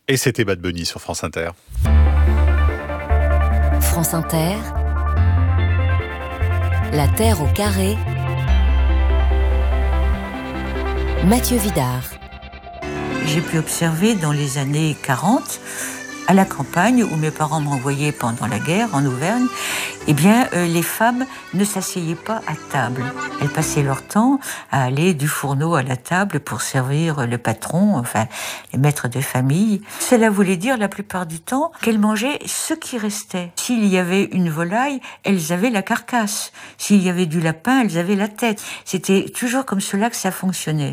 Et c'était Bad Bunny sur France Inter. France Inter, la Terre au carré, Mathieu Vidard. J'ai pu observer dans les années 40, à la campagne, où mes parents m'envoyaient pendant la guerre, en Auvergne, les femmes ne s'asseyaient pas à table. Elles passaient leur temps à aller du fourneau à la table pour servir le patron, les maîtres de famille. Cela voulait dire, la plupart du temps, qu'elles mangeaient ce qui restait. S'il y avait une volaille, elles avaient la carcasse. S'il y avait du lapin, elles avaient la tête. C'était toujours comme cela que ça fonctionnait.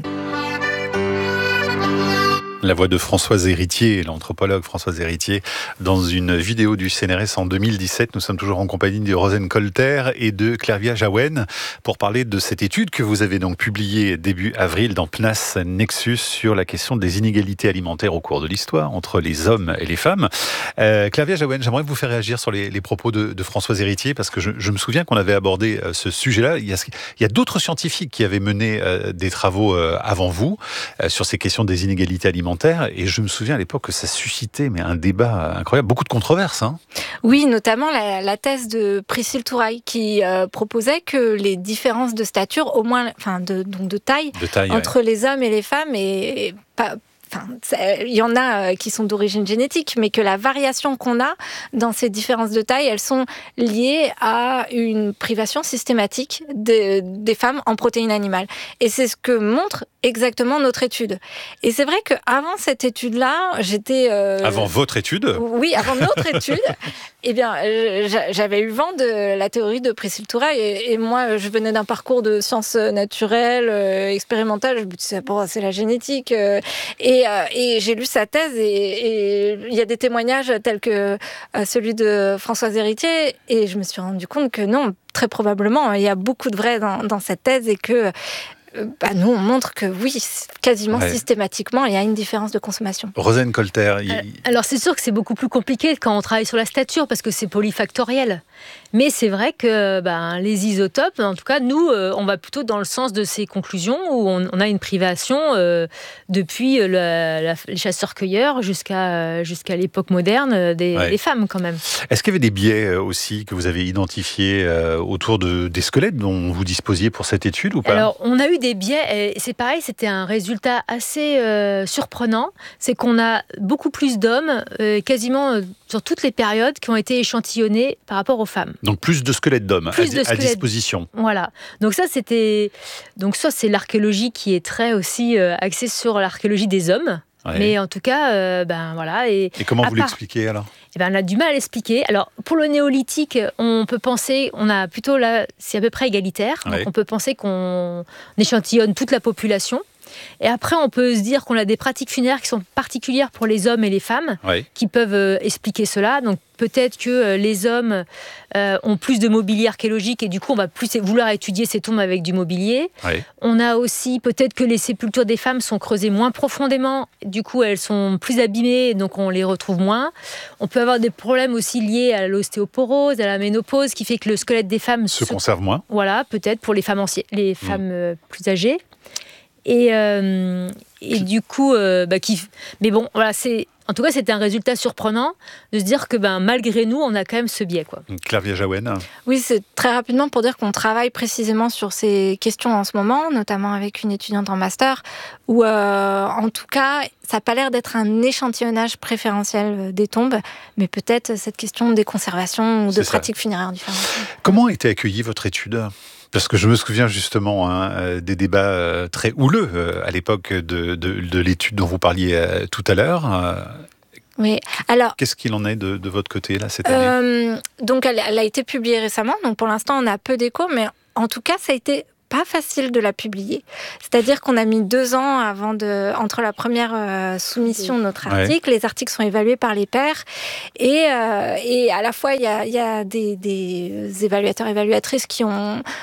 La voix de Françoise Héritier, l'anthropologue Françoise Héritier, dans une vidéo du CNRS en 2017. Nous sommes toujours en compagnie de Rosane Colter et de Clairvia Jaouen pour parler de cette étude que vous avez donc publiée début avril dans PNAS Nexus sur la question des inégalités alimentaires au cours de l'histoire entre les hommes et les femmes. Clairvia Jaouen, j'aimerais vous faire réagir sur les propos de Françoise Héritier parce que je me souviens qu'on avait abordé ce sujet-là. Il y a d'autres scientifiques qui avaient mené des travaux avant vous sur ces questions des inégalités alimentaires. Et je me souviens à l'époque que ça suscitait un débat incroyable, beaucoup de controverses. Oui, notamment la thèse de Priscille Touraille qui proposait que les différences de stature, au moins, de taille entre les hommes et les femmes, et pas. Il y en a qui sont d'origine génétique, mais que la variation qu'on a dans ces différences de taille, elles sont liées à une privation systématique des femmes en protéines animales. Et c'est ce que montre exactement notre étude. Et c'est vrai qu'avant cette étude-là, j'étais... Avant votre étude ? Oui, avant notre étude, j'avais eu vent de la théorie de Priscille Touraille. Et moi, je venais d'un parcours de sciences naturelles, expérimentales. Je me disais, c'est la génétique. Et j'ai lu sa thèse et il y a des témoignages tels que celui de Françoise Héritier. Et je me suis rendu compte que non, très probablement, il y a beaucoup de vrai dans cette thèse et que nous, on montre que oui, quasiment systématiquement, il y a une différence de consommation. Rosane Colter. Alors, c'est sûr que c'est beaucoup plus compliqué quand on travaille sur la stature parce que c'est polyfactoriel. Mais c'est vrai que les isotopes, en tout cas, nous, on va plutôt dans le sens de ces conclusions où on a une privation depuis les chasseurs-cueilleurs jusqu'à l'époque moderne des femmes, quand même. Est-ce qu'il y avait des biais aussi que vous avez identifiés autour des squelettes dont vous disposiez pour cette étude ou pas ? Alors, on a eu des biais, et c'est pareil, c'était un résultat assez surprenant, c'est qu'on a beaucoup plus d'hommes, quasiment sur toutes les périodes, qui ont été échantillonnés par rapport aux femmes. Donc plus de squelettes d'hommes à disposition. Voilà. Donc ça, c'est l'archéologie qui est très aussi axée sur l'archéologie des hommes. Ouais. Mais en tout cas, Et comment vous l'expliquez alors ? On a du mal à l'expliquer. Alors, pour le néolithique, on peut penser, on a plutôt là, c'est à peu près égalitaire. Ouais. Donc on peut penser qu'on échantillonne toute la population. Et après, on peut se dire qu'on a des pratiques funéraires qui sont particulières pour les hommes et les femmes, qui peuvent expliquer cela. Donc peut-être que les hommes ont plus de mobilier archéologique et du coup, on va plus vouloir étudier ces tombes avec du mobilier. On a aussi peut-être que les sépultures des femmes sont creusées moins profondément. Du coup, elles sont plus abîmées, donc on les retrouve moins. On peut avoir des problèmes aussi liés à l'ostéoporose, à la ménopause, qui fait que le squelette des femmes se conserve moins. Voilà, peut-être pour les femmes femmes plus âgées. Et du coup, mais bon, voilà, en tout cas, c'était un résultat surprenant de se dire que malgré nous, on a quand même ce biais, quoi. Clairvia Jaouen. Oui, c'est très rapidement pour dire qu'on travaille précisément sur ces questions en ce moment, notamment avec une étudiante en master, où en tout cas, ça n'a pas l'air d'être un échantillonnage préférentiel des tombes, mais peut-être cette question des conservations ou de pratiques funéraires différentes. Comment a été accueillie votre étude ? Parce que je me souviens justement des débats très houleux à l'époque de l'étude dont vous parliez tout à l'heure. Oui. Alors, qu'est-ce qu'il en est de votre côté là cette année ? Donc elle a été publiée récemment. Donc pour l'instant on a peu d'échos, mais en tout cas ça a été pas facile de la publier. C'est-à-dire qu'on a mis 2 ans entre la première soumission de notre article. Les articles sont évalués par les pairs et à la fois il y a des évaluateurs, évaluatrices qui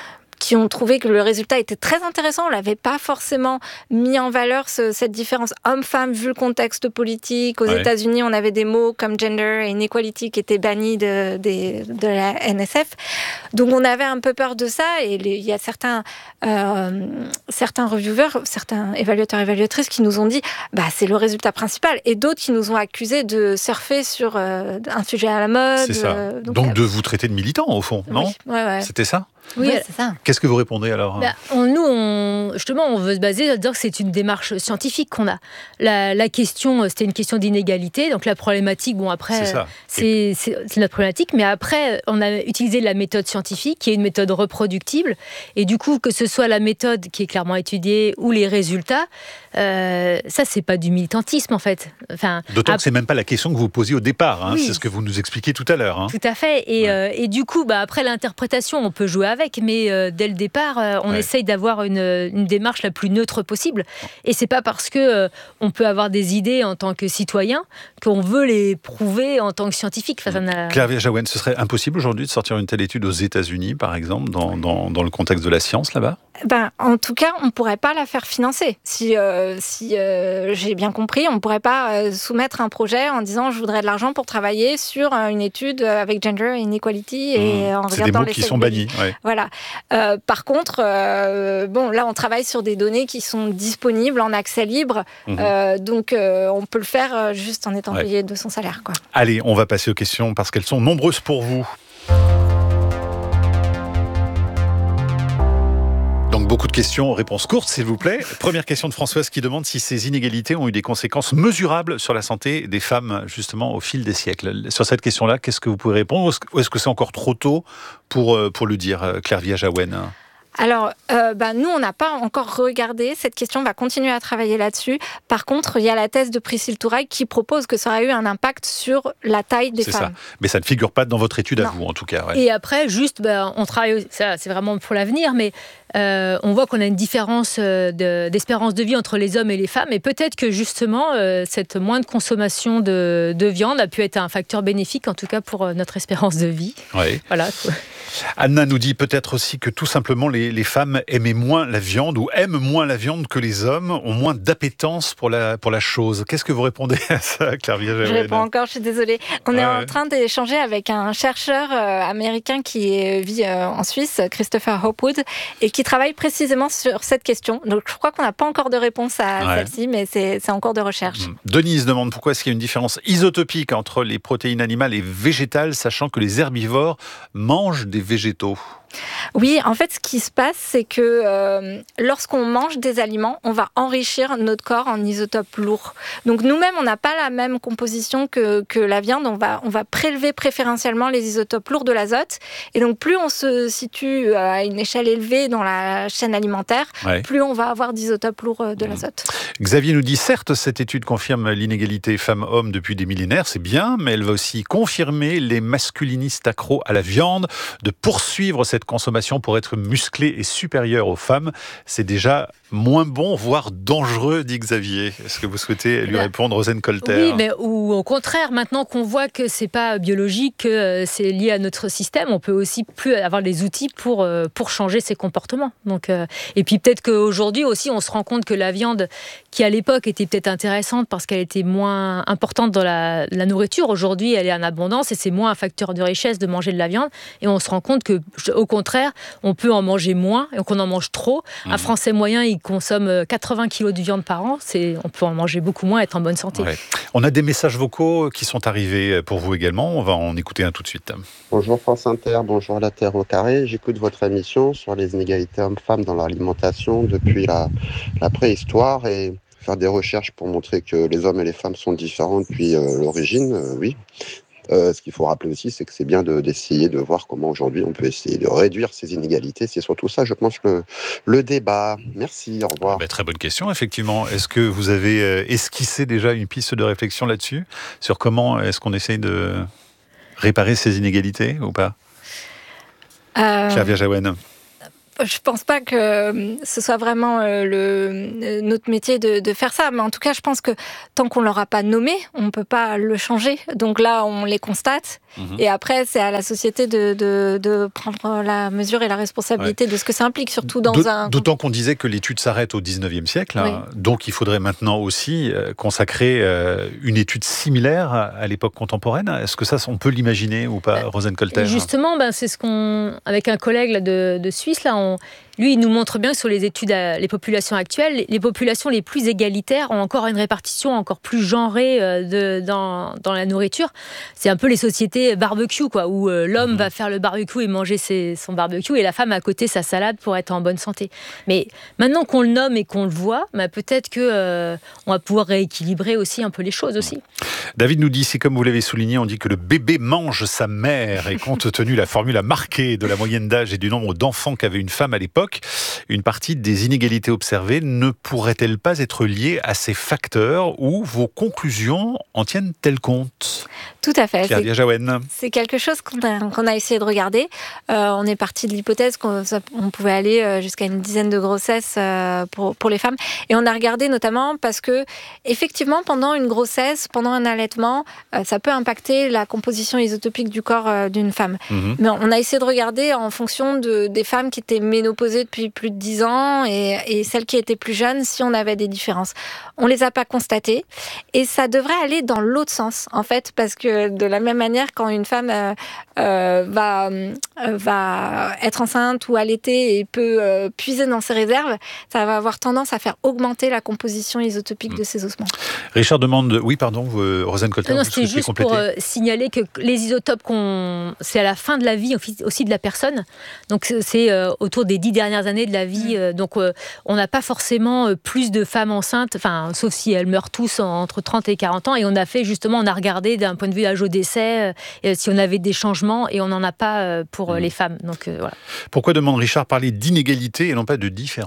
qui ont trouvé que le résultat était très intéressant. On l'avait pas forcément mis en valeur, cette différence homme-femme, vu le contexte politique. Aux États-Unis, on avait des mots comme gender et inequality qui étaient bannis de la NSF. Donc on avait un peu peur de ça, et il y a certains reviewers, certains évaluateurs et évaluatrices qui nous ont dit c'est le résultat principal, et d'autres qui nous ont accusés de surfer sur un sujet à la mode. C'est ça. Donc de vous traiter de militant, au fond, non ? Ouais. C'était ça ? Oui, c'est ça. Qu'est-ce que vous répondez alors ? Justement, on veut se baser à dire que c'est une démarche scientifique qu'on a. La question, c'était une question d'inégalité, donc la problématique, c'est notre problématique, mais après, on a utilisé la méthode scientifique, qui est une méthode reproductible, et du coup, que ce soit la méthode qui est clairement étudiée ou les résultats, ça, c'est pas du militantisme, en fait. D'autant que c'est même pas la question que vous posiez au départ, hein. Oui. C'est ce que vous nous expliquiez tout à l'heure. Hein. Tout à fait, et du coup, après l'interprétation, on peut jouer avec, mais dès le départ, on essaye d'avoir une démarche la plus neutre possible. Et c'est pas parce que on peut avoir des idées en tant que citoyen qu'on veut les prouver en tant que scientifique. Claire Jaouen, ce serait impossible aujourd'hui de sortir une telle étude aux États-Unis, par exemple, dans le contexte de la science là-bas ? En tout cas, on ne pourrait pas la faire financer. Si j'ai bien compris, on ne pourrait pas soumettre un projet en disant je voudrais de l'argent pour travailler sur une étude avec gender inequality et en regardant les c'est des mots qui sont bannis. Ouais. Voilà. Par contre, là, on travaille sur des données qui sont disponibles en accès libre, donc on peut le faire juste en étant payé de son salaire, quoi. Allez, on va passer aux questions parce qu'elles sont nombreuses pour vous. Donc beaucoup de questions, réponses courtes s'il vous plaît. Première question de Françoise qui demande si ces inégalités ont eu des conséquences mesurables sur la santé des femmes justement au fil des siècles. Sur cette question-là, qu'est-ce que vous pouvez répondre, ou est-ce que c'est encore trop tôt pour le dire, Claire Jaouen ? Alors, nous, on n'a pas encore regardé cette question, on va continuer à travailler là-dessus. Par contre, il y a la thèse de Priscille Touraille qui propose que ça aurait eu un impact sur la taille des femmes. C'est ça, mais ça ne figure pas dans votre étude à vous, en tout cas. Ouais. Et après, on travaille, ça c'est vraiment pour l'avenir, mais on voit qu'on a une différence d'espérance de vie entre les hommes et les femmes, et peut-être que justement, cette moindre consommation de viande a pu être un facteur bénéfique, en tout cas pour notre espérance de vie. Ouais. Voilà. Anna nous dit peut-être aussi que tout simplement les femmes aimaient moins la viande ou aiment moins la viande que les hommes, ont moins d'appétence pour la chose. Qu'est-ce que vous répondez à ça, Claire Jaouen ? Je réponds encore, je suis désolée. On est en train d'échanger avec un chercheur américain qui vit en Suisse, Christopher Hopwood, et qui travaille précisément sur cette question. Donc je crois qu'on n'a pas encore de réponse à celle-ci, mais c'est en cours de recherche. Denise demande pourquoi est-ce qu'il y a une différence isotopique entre les protéines animales et végétales, sachant que les herbivores mangent des végétaux. Oui, en fait, ce qui se passe, c'est que lorsqu'on mange des aliments, on va enrichir notre corps en isotopes lourds. Donc nous-mêmes, on n'a pas la même composition que la viande. On va prélever préférentiellement les isotopes lourds de l'azote. Et donc plus on se situe à une échelle élevée dans la chaîne alimentaire, plus on va avoir d'isotopes lourds de l'azote. Xavier nous dit, certes, cette étude confirme l'inégalité femmes-hommes depuis des millénaires, c'est bien, mais elle va aussi confirmer les masculinistes accros à la viande de poursuivre cette consommation pour être musclée et supérieure aux femmes. C'est déjà moins bon, voire dangereux, dit Xavier. Est-ce que vous souhaitez lui répondre, Rosane Colter ? Oui, mais ou au contraire, maintenant qu'on voit que c'est pas biologique, que c'est lié à notre système, on peut aussi plus avoir les outils pour changer ses comportements. Donc, et puis peut-être qu'aujourd'hui aussi, on se rend compte que la viande, qui à l'époque était peut-être intéressante parce qu'elle était moins importante dans la nourriture, aujourd'hui elle est en abondance et c'est moins un facteur de richesse de manger de la viande. Et on se rend compte que, au contraire, on peut en manger moins et qu'on en mange trop. Un Français moyen, il consomme 80 kilos de viande par an. On peut en manger beaucoup moins et être en bonne santé. Ouais. On a des messages vocaux qui sont arrivés pour vous également. On va en écouter un tout de suite. Bonjour France Inter, bonjour La Terre au carré. J'écoute votre émission sur les inégalités hommes-femmes dans l'alimentation depuis la préhistoire et faire des recherches pour montrer que les hommes et les femmes sont différents depuis l'origine, oui. Ce qu'il faut rappeler aussi, c'est que c'est bien d'essayer de voir comment aujourd'hui on peut essayer de réduire ces inégalités. C'est surtout ça, je pense, le débat. Merci, au revoir. Très bonne question, effectivement. Est-ce que vous avez esquissé déjà une piste de réflexion là-dessus, sur comment est-ce qu'on essaye de réparer ces inégalités ou pas ? Claire Jaouen. je pense pas que ce soit vraiment notre métier de faire ça, mais en tout cas, je pense que tant qu'on l'aura pas nommé, on peut pas le changer. Donc là, on les constate, et après, c'est à la société de prendre la mesure et la responsabilité de ce que ça implique, surtout D'autant qu'on disait que l'étude s'arrête au 19e siècle, donc il faudrait maintenant aussi consacrer une étude similaire à l'époque contemporaine. Est-ce que ça, on peut l'imaginer ou pas, Rosane Colter ? Justement, c'est ce qu'on, avec un collègue là, de Suisse, là, lui, il nous montre bien que sur les études, les populations actuelles, les populations les plus égalitaires ont encore une répartition encore plus genrée dans la nourriture. C'est un peu les sociétés barbecue, quoi, où l'homme va faire le barbecue et manger son barbecue, et la femme à côté sa salade pour être en bonne santé. Mais maintenant qu'on le nomme et qu'on le voit, peut-être que on va pouvoir rééquilibrer aussi un peu les choses aussi. David nous dit, c'est comme vous l'avez souligné, on dit que le bébé mange sa mère, et compte tenu la formule à marquer de la moyenne d'âge et du nombre d'enfants qu'avait une femme à l'époque, une partie des inégalités observées ne pourrait-elle pas être liée à ces facteurs, où vos conclusions en tiennent-elles compte ? Tout à fait. Claire Jaouen. C'est quelque chose qu'on a essayé de regarder. On est parti de l'hypothèse qu'on pouvait aller jusqu'à une dizaine de grossesses pour les femmes. Et on a regardé notamment parce que, effectivement, pendant une grossesse, pendant un allaitement, ça peut impacter la composition isotopique du corps d'une femme. Mais on a essayé de regarder en fonction des femmes qui étaient ménopausées depuis plus de 10 ans et celles qui étaient plus jeunes, si on avait des différences. On les a pas constatées, et ça devrait aller dans l'autre sens, en fait, parce que de la même manière, quand une femme va être enceinte ou allaiter et peut puiser dans ses réserves, ça va avoir tendance à faire augmenter la composition isotopique de ses ossements. Richard demande, oui pardon, Rosane Colter, non, c'est juste pour signaler que les isotopes, c'est à la fin de la vie aussi de la personne, donc c'est autour des 10 dernières années de la vie, donc on n'a pas forcément plus de femmes enceintes, sauf si elles meurent tous entre 30 et 40 ans, et on a regardé d'un point de vue âge au décès si on avait des changements, et on n'en a pas pour les femmes. Donc, voilà. Pourquoi, demande Richard, parler d'inégalité et non pas de différence ?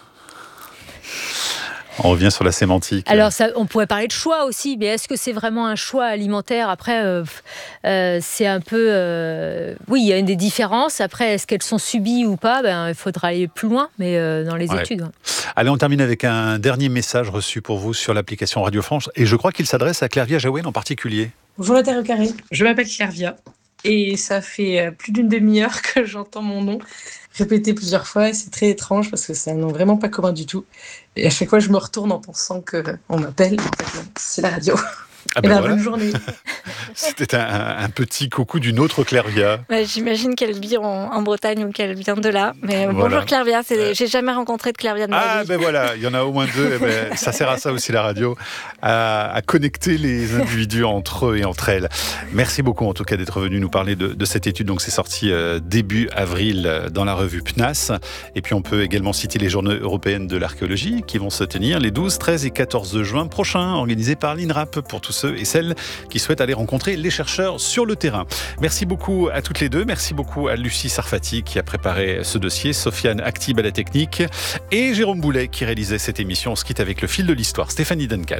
On revient sur la sémantique. Alors, on pourrait parler de choix aussi, mais est-ce que c'est vraiment un choix alimentaire ? Après, c'est un peu... oui, il y a des différences. Après, est-ce qu'elles sont subies ou pas ? Il faudra aller plus loin, mais dans les études. Ouais. Allez, on termine avec un dernier message reçu pour vous sur l'application Radio France, et je crois qu'il s'adresse à Clairvia Jaouen en particulier. Bonjour la Terre au carré, je m'appelle Clairvia, et ça fait plus d'une demi-heure que j'entends mon nom répété plusieurs fois, et c'est très étrange parce que c'est un nom vraiment pas commun du tout. Et à chaque fois, je me retourne en pensant qu'on m'appelle. En fait, non, c'est la radio. Voilà. Bonne journée. C'était un petit coucou d'une autre Clairvia. J'imagine qu'elle vit en Bretagne ou qu'elle vient de là. Mais voilà. Bonjour Clairvia, j'ai jamais rencontré de Clairvia de ma vie. Voilà, il y en a au moins deux. Ça sert à ça aussi, la radio, à connecter les individus entre eux et entre elles. Merci beaucoup en tout cas d'être venu nous parler de cette étude. Donc c'est sorti début avril dans la revue PNAS. Et puis on peut également citer les journées européennes de l'archéologie qui vont se tenir les 12, 13 et 14 juin prochains, organisés par l'INRAP pour tous ceux et celles qui souhaitent aller rencontrer les chercheurs sur le terrain. Merci beaucoup à toutes les deux. Merci beaucoup à Lucie Sarfati qui a préparé ce dossier, Sofiane Aktib à la technique et Jérôme Boulet qui réalisait cette émission. On se quitte avec le fil de l'histoire. Stéphanie Duncan.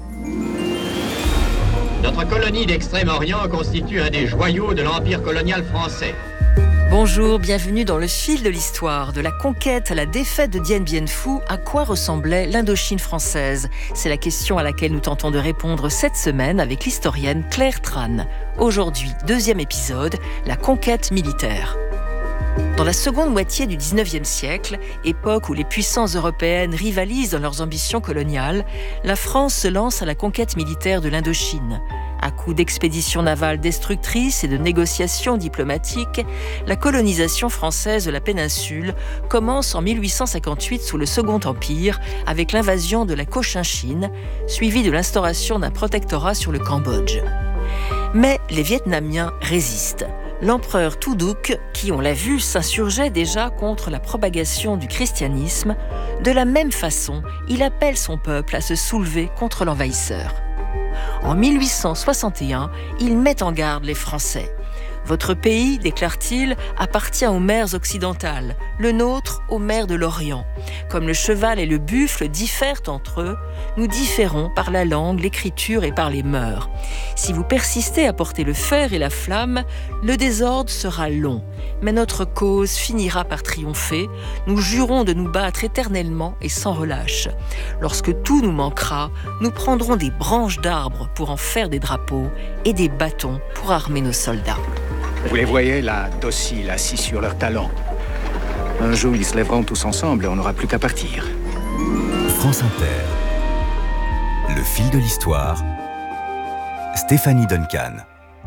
Notre colonie d'Extrême-Orient constitue un des joyaux de l'Empire colonial français. Bonjour, bienvenue dans le fil de l'histoire. De la conquête à la défaite de Dien Bien Phu, à quoi ressemblait l'Indochine française ? C'est la question à laquelle nous tentons de répondre cette semaine avec l'historienne Claire Tran. Aujourd'hui, deuxième épisode, la conquête militaire. Dans la seconde moitié du XIXe siècle, époque où les puissances européennes rivalisent dans leurs ambitions coloniales, la France se lance à la conquête militaire de l'Indochine. À coups d'expéditions navales destructrices et de négociations diplomatiques, la colonisation française de la péninsule commence en 1858 sous le Second Empire avec l'invasion de la Cochinchine, suivie de l'instauration d'un protectorat sur le Cambodge. Mais les Vietnamiens résistent. L'empereur Tu Duc, qui, on l'a vu, s'insurgeait déjà contre la propagation du christianisme, de la même façon, il appelle son peuple à se soulever contre l'envahisseur. En 1861, il met en garde les Français. Votre pays, déclare-t-il, appartient aux mers occidentales, le nôtre aux mers de l'Orient. Comme le cheval et le buffle diffèrent entre eux, nous différons par la langue, l'écriture et par les mœurs. Si vous persistez à porter le fer et la flamme, le désordre sera long. Mais notre cause finira par triompher. Nous jurons de nous battre éternellement et sans relâche. Lorsque tout nous manquera, nous prendrons des branches d'arbres pour en faire des drapeaux et des bâtons pour armer nos soldats. Vous les voyez là, dociles, assis sur leurs talons. Un jour, ils se lèveront tous ensemble et on n'aura plus qu'à partir. France Inter. Le fil de l'histoire. Stéphanie Duncan.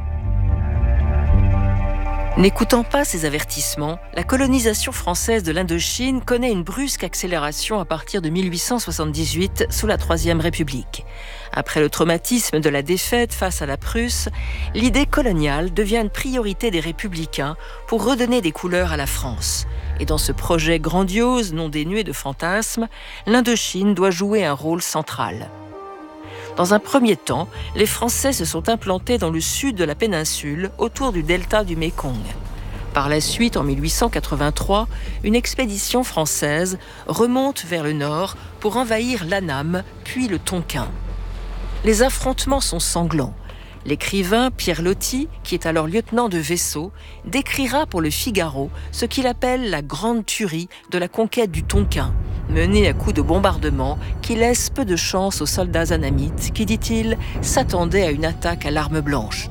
N'écoutant pas ces avertissements, la colonisation française de l'Indochine connaît une brusque accélération à partir de 1878 sous la Troisième République. Après le traumatisme de la défaite face à la Prusse, l'idée coloniale devient une priorité des républicains pour redonner des couleurs à la France. Et dans ce projet grandiose, non dénué de fantasmes, l'Indochine doit jouer un rôle central. Dans un premier temps, les Français se sont implantés dans le sud de la péninsule, autour du delta du Mékong. Par la suite, en 1883, une expédition française remonte vers le nord pour envahir l'Annam, puis le Tonkin. Les affrontements sont sanglants. L'écrivain Pierre Loti, qui est alors lieutenant de vaisseau, décrira pour le Figaro ce qu'il appelle la grande tuerie de la conquête du Tonkin, menée à coups de bombardement qui laisse peu de chance aux soldats annamites qui, dit-il, s'attendaient à une attaque à l'arme blanche.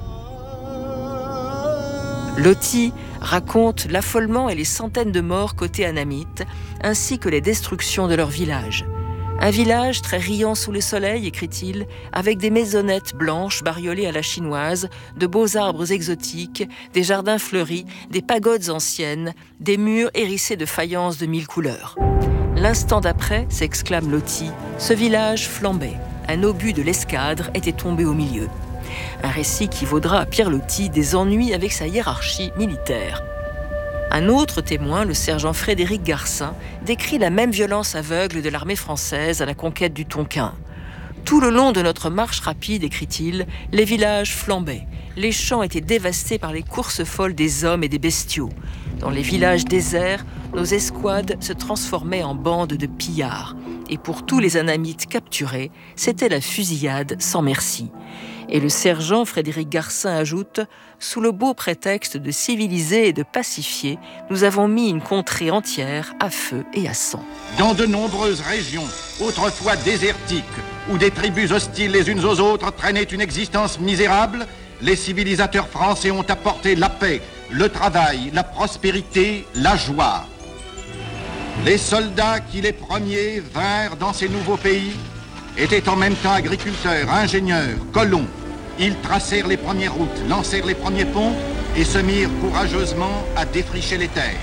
Loti raconte l'affolement et les centaines de morts côté annamite, ainsi que les destructions de leur village. Un village très riant sous le soleil, écrit-il, avec des maisonnettes blanches bariolées à la chinoise, de beaux arbres exotiques, des jardins fleuris, des pagodes anciennes, des murs hérissés de faïences de 1000 couleurs. L'instant d'après, s'exclame Loti, ce village flambait. Un obus de l'escadre était tombé au milieu. Un récit qui vaudra à Pierre Loti des ennuis avec sa hiérarchie militaire. Un autre témoin, le sergent Frédéric Garcin, décrit la même violence aveugle de l'armée française à la conquête du Tonkin. Tout le long de notre marche rapide, écrit-il, les villages flambaient. Les champs étaient dévastés par les courses folles des hommes et des bestiaux. Dans les villages déserts, nos escouades se transformaient en bandes de pillards. Et pour tous les annamites capturés, c'était la fusillade sans merci. Et le sergent Frédéric Garcin ajoute « Sous le beau prétexte de civiliser et de pacifier, nous avons mis une contrée entière à feu et à sang. » Dans de nombreuses régions, autrefois désertiques, où des tribus hostiles les unes aux autres traînaient une existence misérable, les civilisateurs français ont apporté la paix, le travail, la prospérité, la joie. Les soldats qui les premiers vinrent dans ces nouveaux pays étaient en même temps agriculteurs, ingénieurs, colons. Ils tracèrent les premières routes, lancèrent les premiers ponts et se mirent courageusement à défricher les terres.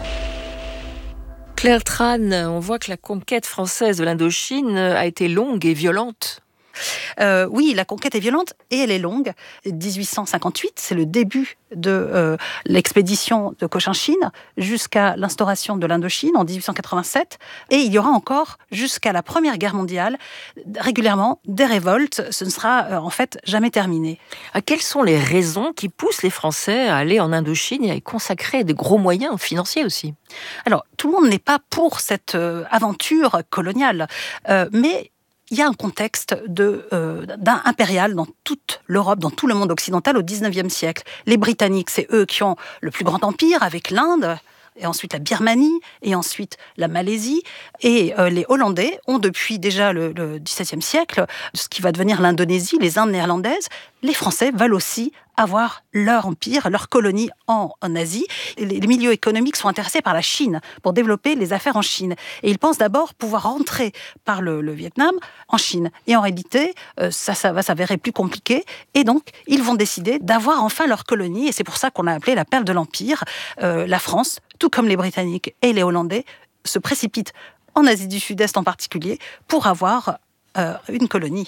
Claire Tran, on voit que la conquête française de l'Indochine a été longue et violente. Oui, la conquête est violente et elle est longue. 1858, c'est le début de l'expédition de Cochinchine jusqu'à l'instauration de l'Indochine en 1887. Et il y aura encore, jusqu'à la Première Guerre mondiale, régulièrement des révoltes. Ce ne sera en fait jamais terminé. Quelles sont les raisons qui poussent les Français à aller en Indochine et à y consacrer des gros moyens financiers aussi ? Alors, tout le monde n'est pas pour cette aventure coloniale, mais il y a un contexte d'un impérial dans toute l'Europe, dans tout le monde occidental au XIXe siècle. Les Britanniques, c'est eux qui ont le plus grand empire avec l'Inde, et ensuite la Birmanie, et ensuite la Malaisie. Et les Hollandais ont depuis déjà le XVIIe siècle, ce qui va devenir l'Indonésie, les Indes néerlandaises. Les Français veulent aussi avoir leur empire, leur colonie en Asie. Les milieux économiques sont intéressés par la Chine pour développer les affaires en Chine. Et ils pensent d'abord pouvoir rentrer par le Vietnam en Chine. Et en réalité, ça va s'avérer plus compliqué. Et donc, ils vont décider d'avoir enfin leur colonie. Et c'est pour ça qu'on a appelé la perle de l'Empire. La France, tout comme les Britanniques et les Hollandais, se précipitent en Asie du Sud-Est en particulier pour avoir une colonie.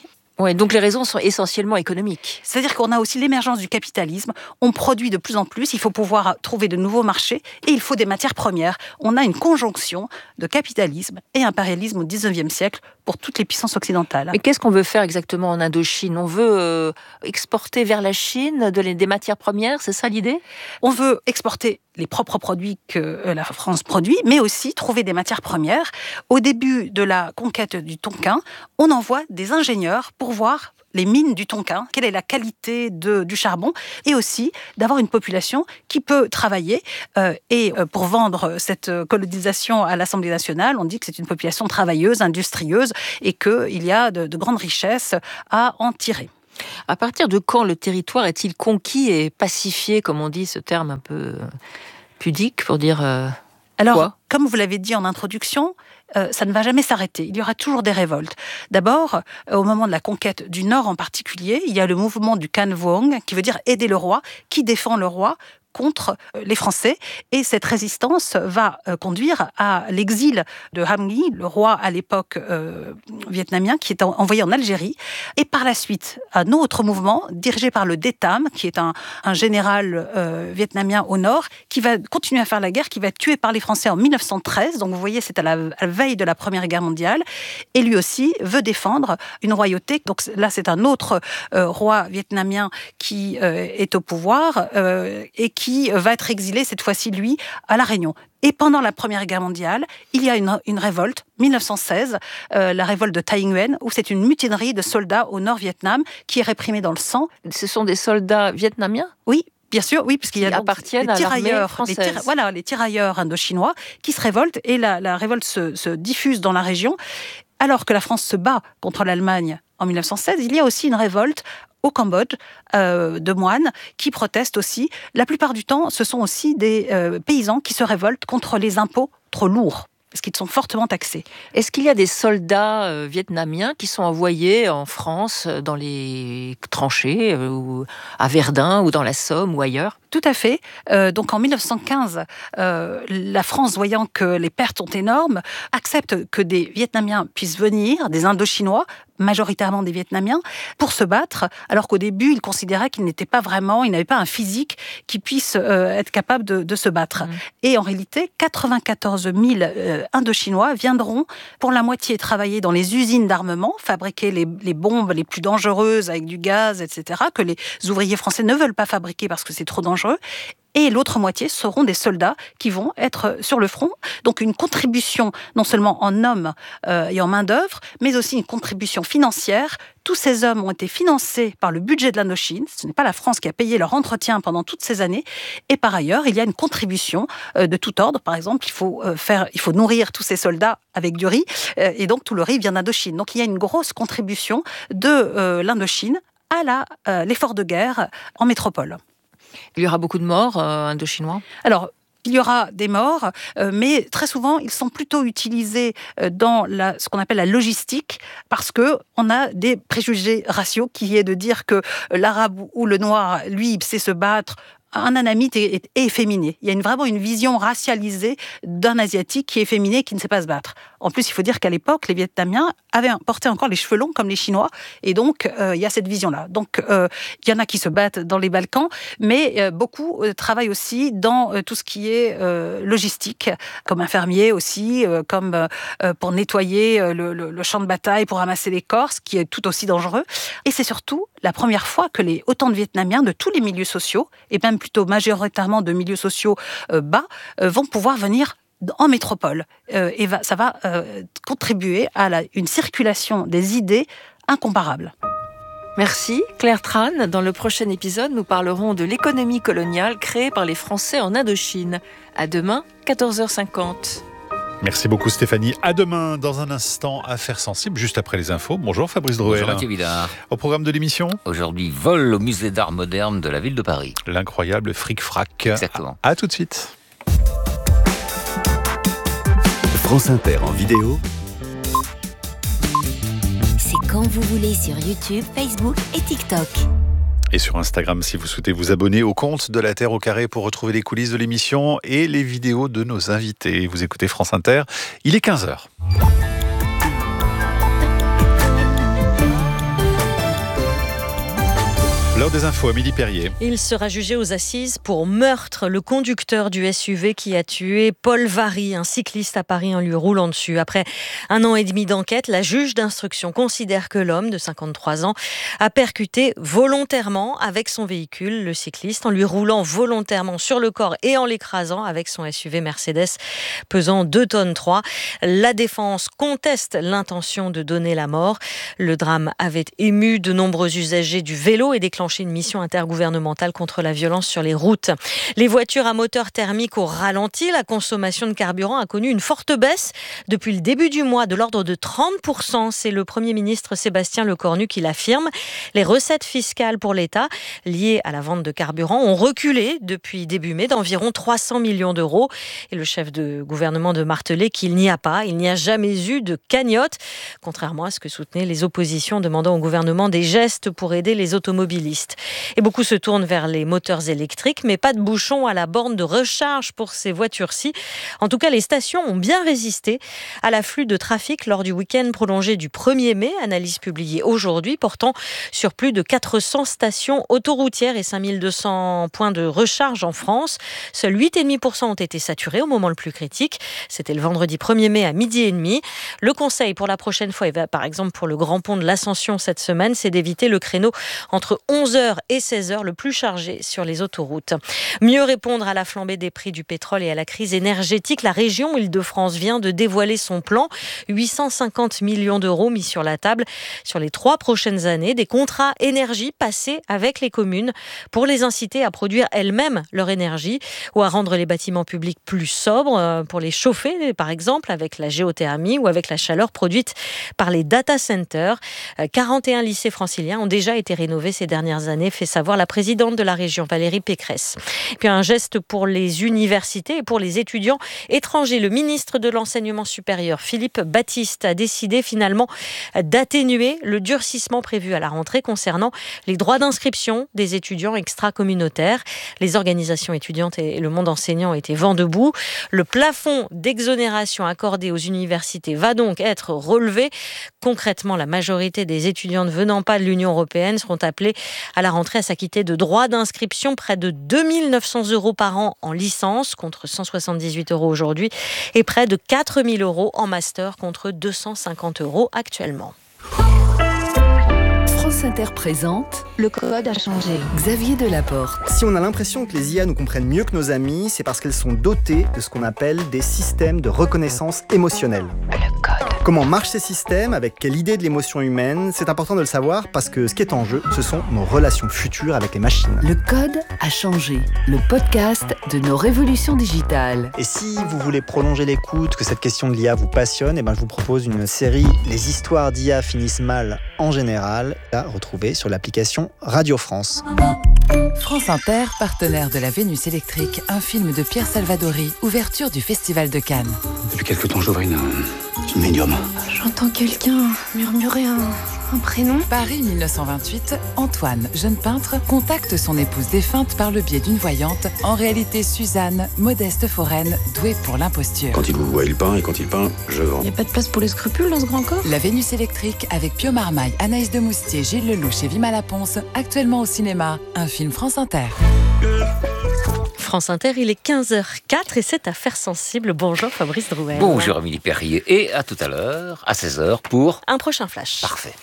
Oui, donc les raisons sont essentiellement économiques. C'est-à-dire qu'on a aussi l'émergence du capitalisme, on produit de plus en plus, il faut pouvoir trouver de nouveaux marchés et il faut des matières premières. On a une conjonction de capitalisme et impérialisme au 19e siècle pour toutes les puissances occidentales. Mais qu'est-ce qu'on veut faire exactement en Indochine ? On veut exporter vers la Chine des matières premières, c'est ça l'idée ? On veut exporter les propres produits que la France produit, mais aussi trouver des matières premières. Au début de la conquête du Tonkin, on envoie des ingénieurs pour voir les mines du Tonkin, quelle est la qualité du charbon, et aussi d'avoir une population qui peut travailler. Et pour vendre cette colonisation à l'Assemblée nationale, on dit que c'est une population travailleuse, industrieuse, et qu'il y a de grandes richesses à en tirer. À partir de quand le territoire est-il conquis et pacifié, comme on dit, ce terme un peu pudique pour dire Alors, quoi ? Comme vous l'avez dit en introduction, ça ne va jamais s'arrêter. Il y aura toujours des révoltes. D'abord, au moment de la conquête du Nord en particulier, il y a le mouvement du Kan Vuong, qui veut dire aider le roi, qui défend le roi contre les Français. Et cette résistance va conduire à l'exil de Ham Nghi, le roi à l'époque vietnamien, qui est envoyé en Algérie. Et par la suite, un autre mouvement dirigé par le Détam, qui est un général vietnamien au nord, qui va continuer à faire la guerre, qui va être tué par les Français en 1913. Donc vous voyez, c'est à la veille de la Première Guerre mondiale. Et lui aussi veut défendre une royauté. Donc là, c'est un autre roi vietnamien qui est au pouvoir et qui va être exilé, cette fois-ci, lui, à La Réunion. Et pendant la Première Guerre mondiale, il y a une révolte, 1916, la révolte de Tay Nguyen, où c'est une mutinerie de soldats au Nord-Vietnam qui est réprimée dans le sang. Ce sont des soldats vietnamiens ? Oui. Bien sûr, oui, parce qu'il y a appartiennent à l'armée française. Les tirailleurs indochinois qui se révoltent, et la révolte se diffuse dans la région. Alors que la France se bat contre l'Allemagne en 1916, il y a aussi une révolte au Cambodge, de moines qui protestent aussi. La plupart du temps, ce sont aussi des paysans qui se révoltent contre les impôts trop lourds, parce qu'ils sont fortement taxés. Est-ce qu'il y a des soldats vietnamiens qui sont envoyés en France dans les tranchées, ou à Verdun, ou dans la Somme, ou ailleurs ? Tout à fait. Donc en 1915, la France, voyant que les pertes sont énormes, accepte que des Vietnamiens puissent venir, des Indochinois, majoritairement des Vietnamiens, pour se battre, alors qu'au début, ils considéraient qu'ils n'étaient pas vraiment, ils n'avaient pas un physique qui puisse être capable de se battre. Et en réalité, 94 000 Indochinois viendront pour la moitié travailler dans les usines d'armement, fabriquer les bombes les plus dangereuses avec du gaz, etc., que les ouvriers français ne veulent pas fabriquer parce que c'est trop dangereux. Et l'autre moitié seront des soldats qui vont être sur le front. Donc une contribution non seulement en hommes et en main-d'œuvre, mais aussi une contribution financière. Tous ces hommes ont été financés par le budget de l'Indochine. Ce n'est pas la France qui a payé leur entretien pendant toutes ces années. Et par ailleurs, il y a une contribution de tout ordre. Par exemple, il faut nourrir tous ces soldats avec du riz. Et donc tout le riz vient d'Indochine. Donc il y a une grosse contribution de l'Indochine à l'effort de guerre en métropole. Il y aura beaucoup de morts indochinois ? Alors, il y aura des morts, mais très souvent, ils sont plutôt utilisés dans ce qu'on appelle la logistique, parce qu'on a des préjugés raciaux, qui est de dire que l'arabe ou le noir, lui, sait se battre. Un anamite est efféminé. Il y a vraiment une vision racialisée d'un asiatique qui est efféminé, qui ne sait pas se battre. En plus, il faut dire qu'à l'époque, les Vietnamiens portaient encore les cheveux longs comme les Chinois, et donc il y a cette vision-là. Donc il y en a qui se battent dans les Balkans, mais beaucoup travaillent aussi dans tout ce qui est logistique, comme infirmiers aussi, comme pour nettoyer le champ de bataille, pour ramasser les corps, ce qui est tout aussi dangereux. Et c'est surtout la première fois que autant de Vietnamiens de tous les milieux sociaux, et même plutôt majoritairement de milieux sociaux bas, vont pouvoir venir en métropole. Et ça va contribuer à une circulation des idées incomparable. Merci Claire Tran. Dans le prochain épisode, nous parlerons de l'économie coloniale créée par les Français en Indochine. À demain, 14h50. Merci beaucoup Stéphanie. À demain, dans un instant, Affaires sensibles, juste après les infos. Bonjour Fabrice Drouel. Bonjour Mathieu Vidard. Au programme de l'émission ? Aujourd'hui, vol au musée d'art moderne de la ville de Paris. L'incroyable fric-frac. Exactement. À tout de suite. France Inter en vidéo. C'est quand vous voulez sur YouTube, Facebook et TikTok. Et sur Instagram, si vous souhaitez vous abonner au compte de La Terre au Carré pour retrouver les coulisses de l'émission et les vidéos de nos invités. Vous écoutez France Inter, il est 15h. L'heure des infos, Amélie Perrier. Il sera jugé aux assises pour meurtre. Le conducteur du SUV qui a tué Paul Vary, un cycliste à Paris en lui roulant dessus. Après 1 an et demi d'enquête, la juge d'instruction considère que l'homme de 53 ans a percuté volontairement avec son véhicule le cycliste en lui roulant volontairement sur le corps et en l'écrasant avec son SUV Mercedes pesant 2,3 tonnes. La défense conteste l'intention de donner la mort. Le drame avait ému de nombreux usagers du vélo et déclenché une mission intergouvernementale contre la violence sur les routes. Les voitures à moteur thermique au ralenti, la consommation de carburant a connu une forte baisse depuis le début du mois, de l'ordre de 30%. C'est le Premier ministre Sébastien Lecornu qui l'affirme. Les recettes fiscales pour l'État liées à la vente de carburant ont reculé depuis début mai d'environ 300 millions d'euros. Et le chef de gouvernement de marteler qu'il n'y a jamais eu de cagnotte, contrairement à ce que soutenaient les oppositions demandant au gouvernement des gestes pour aider les automobilistes. Et beaucoup se tournent vers les moteurs électriques, mais pas de bouchon à la borne de recharge pour ces voitures-ci. En tout cas, les stations ont bien résisté à l'afflux de trafic lors du week-end prolongé du 1er mai, analyse publiée aujourd'hui, portant sur plus de 400 stations autoroutières et 5200 points de recharge en France. Seuls 8,5% ont été saturés au moment le plus critique. C'était le vendredi 1er mai à 12h30. Le conseil pour la prochaine fois, et par exemple pour le Grand Pont de l'Ascension cette semaine, c'est d'éviter le créneau entre 11h et 16h, le plus chargé sur les autoroutes. Mieux répondre à la flambée des prix du pétrole et à la crise énergétique, la région Île-de-France vient de dévoiler son plan. 850 millions d'euros mis sur la table sur les 3 prochaines années. Des contrats énergie passés avec les communes pour les inciter à produire elles-mêmes leur énergie ou à rendre les bâtiments publics plus sobres, pour les chauffer par exemple avec la géothermie ou avec la chaleur produite par les data centers. 41 lycées franciliens ont déjà été rénovés ces dernières années, fait savoir la présidente de la région, Valérie Pécresse. Et puis un geste pour les universités et pour les étudiants étrangers. Le ministre de l'Enseignement supérieur, Philippe Baptiste, a décidé finalement d'atténuer le durcissement prévu à la rentrée concernant les droits d'inscription des étudiants extra-communautaires. Les organisations étudiantes et le monde enseignant étaient vent debout. Le plafond d'exonération accordé aux universités va donc être relevé. Concrètement, la majorité des étudiants ne venant pas de l'Union européenne seront appelés à la rentrée à s'acquitter de droits d'inscription, près de 2 900 € par an en licence contre 178 € aujourd'hui et près de 4 000 € en master contre 250 € actuellement. France Inter présente Le Code a changé. Xavier Delaporte. Si on a l'impression que les IA nous comprennent mieux que nos amis, c'est parce qu'elles sont dotées de ce qu'on appelle des systèmes de reconnaissance émotionnelle. Le code. Comment marchent ces systèmes, avec quelle idée de l'émotion humaine, c'est important de le savoir parce que ce qui est en jeu, ce sont nos relations futures avec les machines. Le Code a changé. Le podcast de nos révolutions digitales. Et si vous voulez prolonger l'écoute, que cette question de l'IA vous passionne, je vous propose une série Les histoires d'IA finissent mal en général, à retrouver sur l'application Radio France. France Inter, partenaire de la Vénus électrique, un film de Pierre Salvadori, ouverture du Festival de Cannes. Depuis quelque temps, j'ouvre une médium. J'entends quelqu'un murmurer un prénom. Paris 1928, Antoine, jeune peintre, contacte son épouse défunte par le biais d'une voyante, en réalité Suzanne, modeste foraine, douée pour l'imposture. Quand il vous voit, il peint, et quand il peint, je vends. Il n'y a pas de place pour les scrupules dans ce grand corps. La Vénus électrique avec Pio Marmaille, Anaïs de Moustier, Gilles Lelouch et Vima Laponce, actuellement au cinéma, un film France Inter. France Inter, il est 15h04 et c'est Affaires sensibles. Bonjour Fabrice Drouel. Bonjour Amélie Perrier et à tout à l'heure, à 16h pour... un prochain flash. Parfait.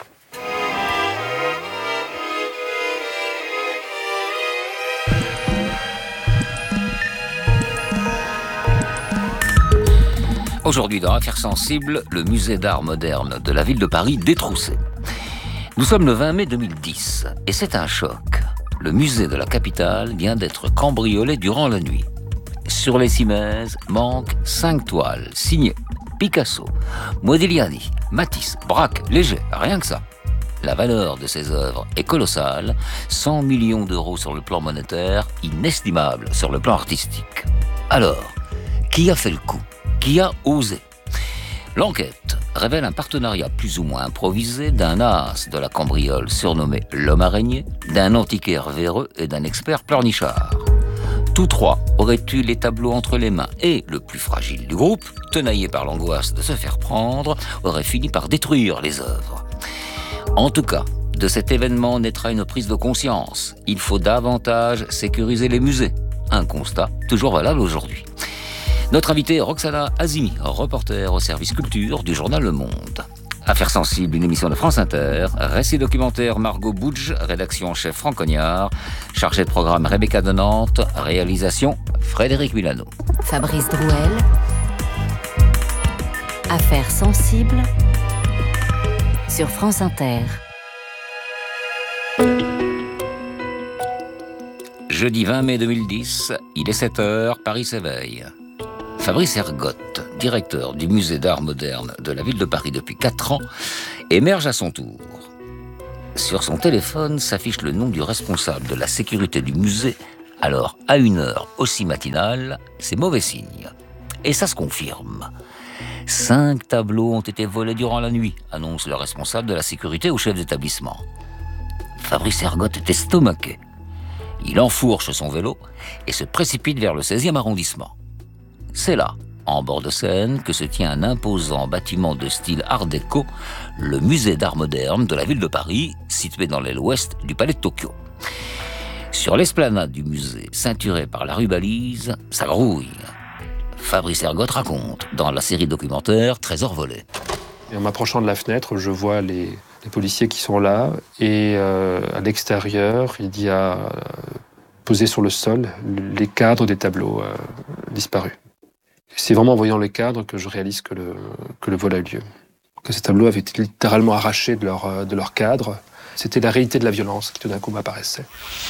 Aujourd'hui, dans Affaires sensibles, le musée d'art moderne de la ville de Paris détroussé. Nous sommes le 20 mai 2010 et c'est un choc. Le musée de la capitale vient d'être cambriolé durant la nuit. Sur les cimaises manquent 5 toiles signées Picasso, Modigliani, Matisse, Braque, Léger, rien que ça. La valeur de ces œuvres est colossale, 100 millions d'euros sur le plan monétaire, inestimable sur le plan artistique. Alors, qui a fait le coup ? Qui a osé ? L'enquête révèle un partenariat plus ou moins improvisé d'un as de la cambriole surnommé l'homme araignée, d'un antiquaire véreux et d'un expert pleurnichard. Tous trois auraient eu les tableaux entre les mains et le plus fragile du groupe, tenaillé par l'angoisse de se faire prendre, aurait fini par détruire les œuvres. En tout cas, De cet événement naîtra une prise de conscience. Il faut davantage sécuriser les musées. Un constat toujours valable aujourd'hui. Notre invitée Roxana Azimi, reporter au service culture du journal Le Monde. Affaires sensibles, une émission de France Inter. Récit documentaire Margot Boudge, rédaction en chef Franck Cognard. Chargé de programme Rebecca de Nantes. Réalisation Frédéric Milano. Fabrice Drouel. Affaires sensibles sur France Inter. Jeudi 20 mai 2010, il est 7h, Paris s'éveille. Fabrice Ergotte, directeur du musée d'art moderne de la ville de Paris depuis 4 ans, émerge à son tour. Sur son téléphone s'affiche le nom du responsable de la sécurité du musée. Alors, à une heure aussi matinale, c'est mauvais signe. Et ça se confirme. 5 tableaux ont été volés durant la nuit, annonce le responsable de la sécurité au chef d'établissement. Fabrice Ergotte est estomaqué. Il enfourche son vélo et se précipite vers le 16e arrondissement. C'est là, en bord de Seine, que se tient un imposant bâtiment de style art déco, le musée d'art moderne de la ville de Paris, situé dans l'aile ouest du palais de Tokyo. Sur l'esplanade du musée, ceinturée par la rue Balise, ça grouille. Fabrice Ergotte raconte, dans la série documentaire Trésor volé. Et en m'approchant de la fenêtre, je vois les policiers qui sont là, et à l'extérieur, il y a posé sur le sol les cadres des tableaux disparus. C'est vraiment en voyant les cadres que je réalise que le vol a eu lieu. Que ces tableaux avaient été littéralement arrachés de leur cadre. C'était la réalité de la violence qui tout d'un coup m'apparaissait.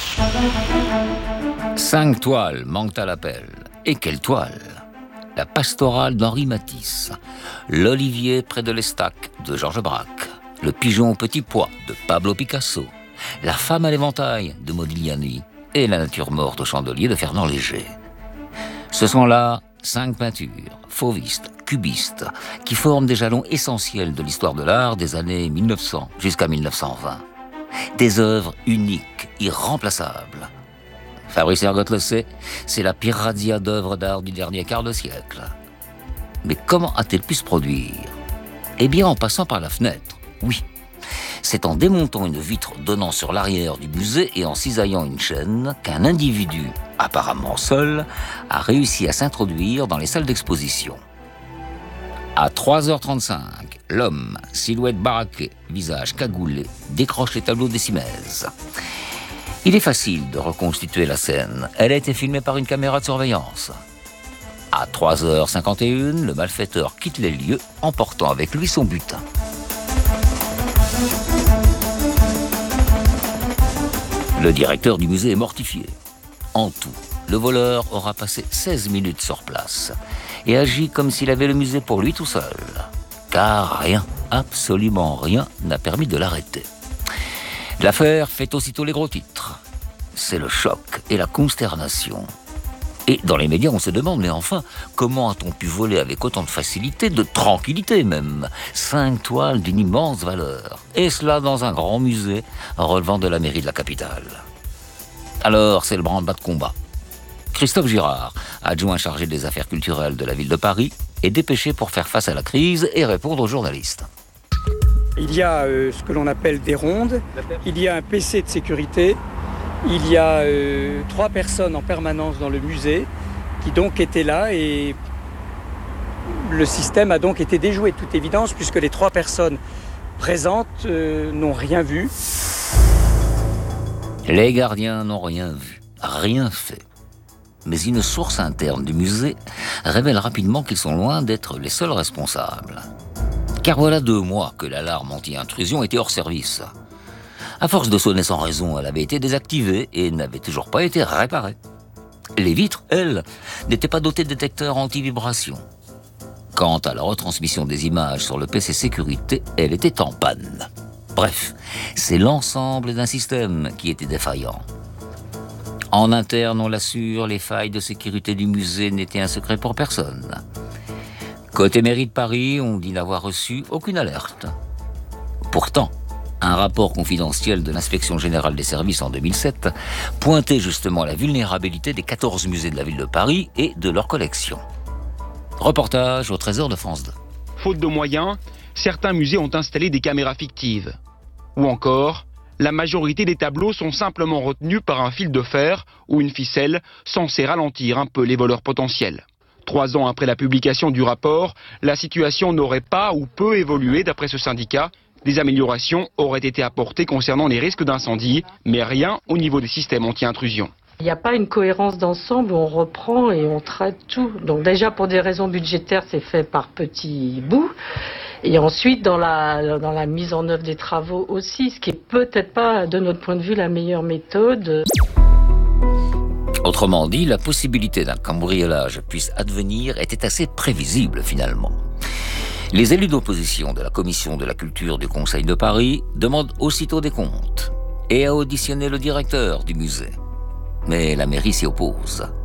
5 toiles manquent à l'appel. Et quelle toile ? La pastorale d'Henri Matisse, l'Olivier près de l'Estac de Georges Braque, le pigeon au petit pois de Pablo Picasso, la femme à l'éventail de Modigliani et la nature morte au chandelier de Fernand Léger. Ce sont là 5 peintures, fauvistes, cubistes, qui forment des jalons essentiels de l'histoire de l'art des années 1900 jusqu'à 1920. Des œuvres uniques, irremplaçables. Fabrice Ergotte le sait, c'est la pire razzia d'œuvres d'art du dernier quart de siècle. Mais comment a-t-elle pu se produire ? Eh bien, en passant par la fenêtre, oui. C'est en démontant une vitre donnant sur l'arrière du musée et en cisaillant une chaîne qu'un individu, apparemment seul, a réussi à s'introduire dans les salles d'exposition. À 3h35, l'homme, silhouette baraquée, visage cagoulé, décroche les tableaux des Simèze. Il est facile de reconstituer la scène. Elle a été filmée par une caméra de surveillance. À 3h51, le malfaiteur quitte les lieux, emportant avec lui son butin. Le directeur du musée est mortifié. En tout, le voleur aura passé 16 minutes sur place et agit comme s'il avait le musée pour lui tout seul. Car rien, absolument rien, n'a permis de l'arrêter. L'affaire fait aussitôt les gros titres. C'est le choc et la consternation. Et dans les médias, on se demande, mais enfin, comment a-t-on pu voler avec autant de facilité, de tranquillité même, 5 toiles d'une immense valeur, et cela dans un grand musée relevant de la mairie de la capitale. Alors, c'est le branle-bas de combat. Christophe Girard, adjoint chargé des affaires culturelles de la ville de Paris, est dépêché pour faire face à la crise et répondre aux journalistes. Il y a ce que l'on appelle des rondes, il y a un PC de sécurité, il y a 3 personnes en permanence dans le musée qui donc étaient là et le système a donc été déjoué de toute évidence puisque les 3 personnes présentes n'ont rien vu. Les gardiens n'ont rien vu, rien fait. Mais une source interne du musée révèle rapidement qu'ils sont loin d'être les seuls responsables. Car voilà 2 mois que l'alarme anti-intrusion était hors service. À force de sonner sans raison, elle avait été désactivée et n'avait toujours pas été réparée. Les vitres, elles, n'étaient pas dotées de détecteurs anti-vibration. Quant à la retransmission des images sur le PC sécurité, elle était en panne. Bref, c'est l'ensemble d'un système qui était défaillant. En interne, on l'assure, les failles de sécurité du musée n'étaient un secret pour personne. Côté mairie de Paris, on dit n'avoir reçu aucune alerte. Pourtant, un rapport confidentiel de l'Inspection générale des services en 2007 pointait justement la vulnérabilité des 14 musées de la ville de Paris et de leurs collections. Reportage au Trésor de France 2. Faute de moyens, certains musées ont installé des caméras fictives. Ou encore, La majorité des tableaux sont simplement retenus par un fil de fer ou une ficelle censée ralentir un peu les voleurs potentiels. 3 ans après la publication du rapport, la situation n'aurait pas ou peu évolué d'après ce syndicat. Des améliorations auraient été apportées concernant les risques d'incendie, mais rien au niveau des systèmes anti-intrusion. Il n'y a pas une cohérence d'ensemble où on reprend et on traite tout. Donc déjà pour des raisons budgétaires, c'est fait par petits bouts. Et ensuite dans la mise en œuvre des travaux aussi, ce qui est peut-être pas de notre point de vue la meilleure méthode. Autrement dit, la possibilité d'un cambriolage puisse advenir était assez prévisible finalement. Les élus d'opposition de la commission de la culture du Conseil de Paris demandent aussitôt des comptes et à auditionner le directeur du musée. Mais la mairie s'y oppose.